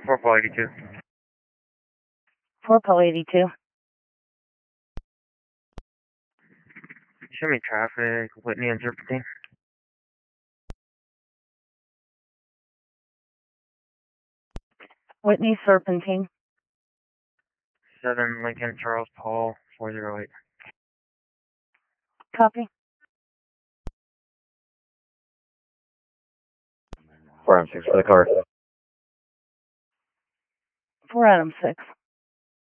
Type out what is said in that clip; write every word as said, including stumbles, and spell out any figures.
four Paul eighty-two. four Paul eighty-two. Show me traffic, Whitney and Serpentine. Whitney Serpentine. seven Lincoln Charles Paul four zero eight. Copy. four M six for the car. four Adam six.